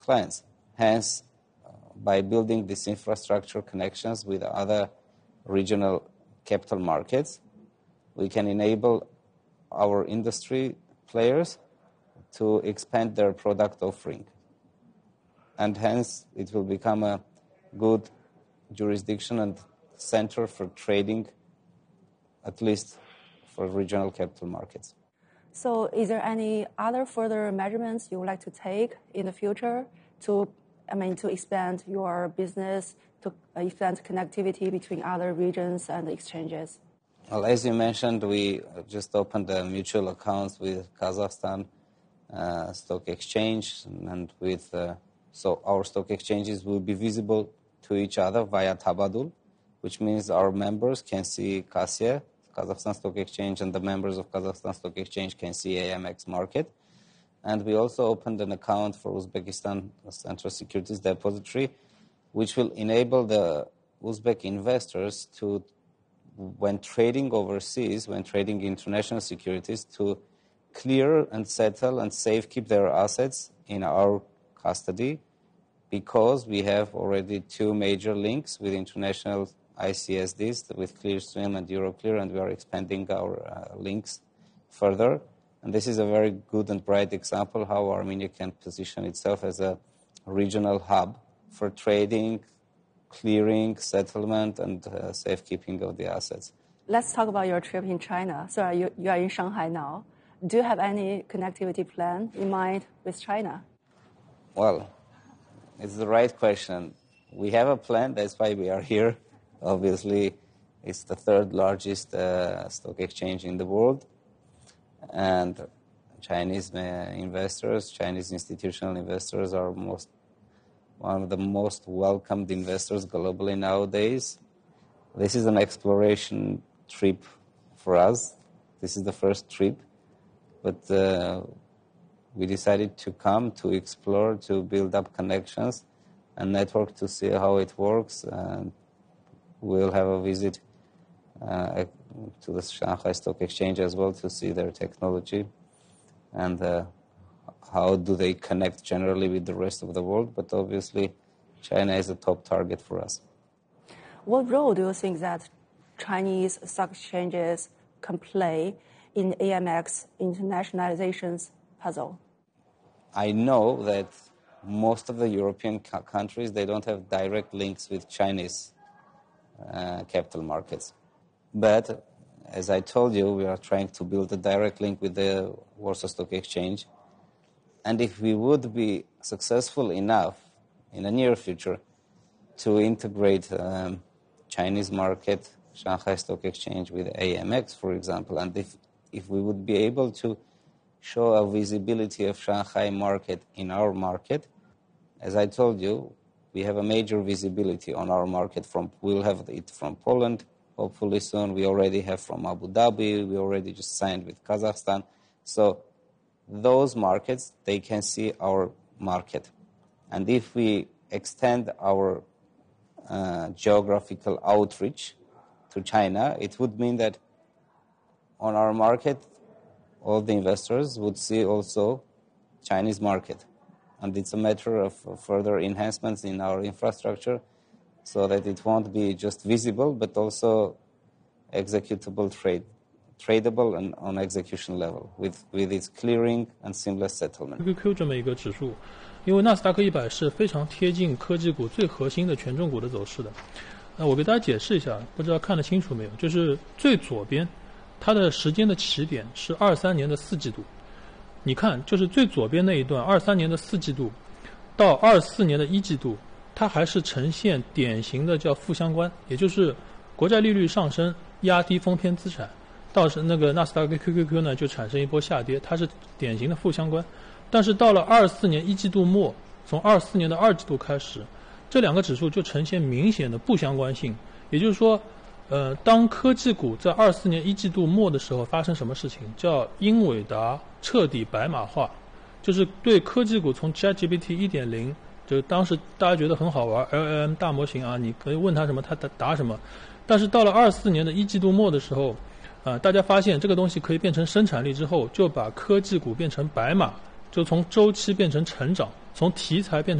clients. Hence, by building these infrastructure connections with other regional capital markets, we can enable our industry players to expand their product offering. And hence, it will become a good jurisdiction and center for trading, at least for regional capital markets. So is there any other further measurements you would like to take in the future to expand your business, to expand connectivity between other regions and exchanges? Well, as you mentioned, we just opened a mutual accounts with Kazakhstan Stock Exchange, and with so our stock exchanges will be visible to each other via Tabadul, which means our members can see KASIA, Kazakhstan Stock Exchange, and the members of Kazakhstan Stock Exchange can see AMX market. And we also opened an account for Uzbekistan Central Securities Depository, which will enable the Uzbek investors to, when trading overseas, when trading international securities, to clear and settle and safekeep their assets in our custody, because we have already two major links with international ICSDs, with Clearstream and Euroclear, and we are expanding our links further. And this is a very good and bright example how Armenia can position itself as a regional hub for trading, clearing, settlement, and safekeeping of the assets. Let's talk about your trip in China. So you are in Shanghai now. Do you have any connectivity plan in mind with China? Well, it's the right question. We have a plan. That's why we are here. Obviously, it's the third largest stock exchange in the world. And Chinese investors, Chinese institutional investors are one of the most welcomed investors globally nowadays. This is an exploration trip for us. This is the first trip. But we decided to come to explore, to build up connections and network to see how it works. And we'll have a visit to the Shanghai Stock Exchange as well to see their technology and how do they connect generally with the rest of the world. But obviously, China is a top target for us. What role do you think that Chinese stock exchanges can play in AMX internationalization's puzzle? I know that most of the European countries, they don't have direct links with Chinese capital markets. But as I told you, we are trying to build a direct link with the Warsaw Stock Exchange. And if we would be successful enough in the near future to integrate Chinese market, Shanghai Stock Exchange with AMX, for example, and if we would be able to show a visibility of Shanghai market in our market, as I told you, we have a major visibility on our market. We'll have it from Poland, hopefully soon. We already have from Abu Dhabi. We already just signed with Kazakhstan. So those markets, they can see our market. And if we extend our geographical outreach to China, it would mean that on our market, all the investors would see also Chinese market. And it's a matter of further enhancements in our infrastructure so that it won't be just visible, but also executable tradable and on execution level with its clearing and seamless settlement. QQQ 这么一个指数，因为纳斯达克100是非常贴近科技股最核心的权重股的走势的。我给大家解释一下，不知道看得清楚没有？就是最左边，它的时间的起点是23年的4季度。你看，就是最左边那一段，23年的4季度到24年的1季度，它还是呈现典型的叫负相关，也就是国债利率上升压低封篇资产，到是那个纳斯达克 QQQ 呢就产生一波下跌，它是典型的负相关。但是到了24年1季度末，从24年的2季度开始，这两个指数就呈现明显的不相关性，也就是说当科技股在24年1季度末的时候发生什么事情，叫英伟达彻底白马化，就是对科技股从 ChatGPT 1.0， 就是当时大家觉得很好玩 LLM 大模型啊，你可以问他什么他答什么，但是到了24年的1季度末的时候大家发现这个东西可以变成生产力之后，就把科技股变成白马，就从周期变成成长， 从题材变成